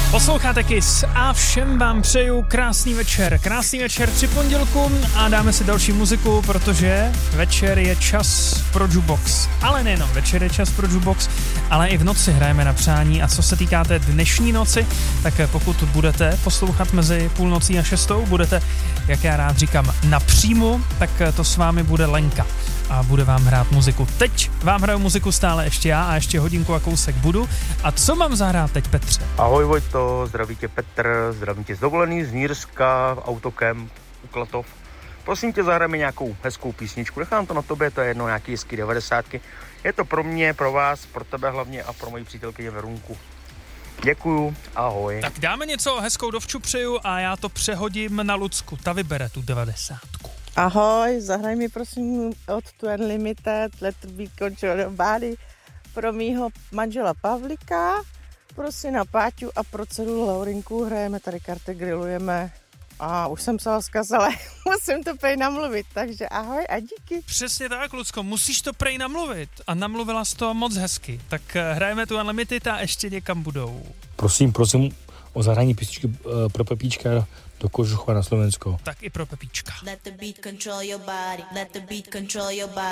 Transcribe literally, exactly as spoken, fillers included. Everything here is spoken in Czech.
Posloucháte Kiss a všem vám přeju krásný večer. Krásný večer při pondělku a dáme si další muziku, protože večer je čas pro jukebox. Ale nejenom večer je čas pro jukebox, ale i v noci hrajeme na přání. A co se týká té dnešní noci, tak pokud budete poslouchat mezi půlnocí a šestou, budete, jak já rád říkám, na příjmu, tak to s vámi bude Lenka a bude vám hrát muziku. Teď vám hraju muziku stále ještě já a ještě hodinku a kousek budu. A co mám zahrát teď, Petře? Ahoj Vojto, zdraví tě Petr, zdravím tě z dovolený z Nýrska, autokem u Klatov. Prosím tě, zahrajme nějakou hezkou písničku, nechám to na tobě, to je jedno nějaký hezký devadesátky. Je to pro mě, pro vás, pro tebe hlavně a pro moji přítelkyně Verunku. Děkuju, ahoj. Tak dáme něco hezkou dovču přeju a já to přehodím na Lucku, ta vybere tu devadesátku. Ahoj, zahraj mi prosím od Two Unlimited Let the Beat Control Your Body pro mýho manžela Pavlika, pro syna Páťu a pro dceru Laurinku. Hrajeme tady karty, grillujeme a už jsem psala vzkaz, ale musím to prej namluvit, takže ahoj a díky. Přesně tak, Lucko, musíš to prej namluvit a namluvila jsi to moc hezky. Tak hrajeme tu Unlimited a ještě někam budou. Prosím, prosím o zahrání písničky uh, pro Pepíčka do Kožuchova na Slovensko. Tak i pro Pepíčka. Let the beat control your body. Let the beat control your body.